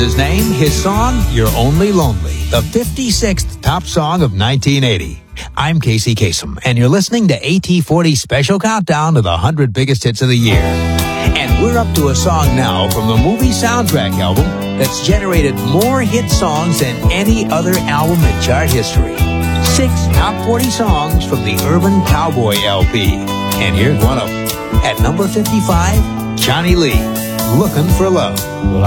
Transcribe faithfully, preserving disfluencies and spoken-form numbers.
his name, his song, You're Only Lonely, the fifty-sixth top song of nineteen eighty. I'm Casey Kasem, and you're listening to A T forty Special Countdown to the one hundred Biggest Hits of the Year. And we're up to a song now from the movie soundtrack album that's generated more hit songs than any other album in chart history. Six top forty songs from the Urban Cowboy L P. And here's one of them. At number fifty-five, Johnny Lee, Looking for Love.